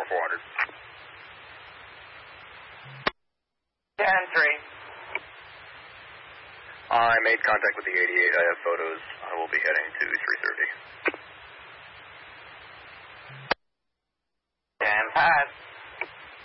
400. 10-3. I made contact with the 88. I have photos. I will be heading to 330. 10 pass.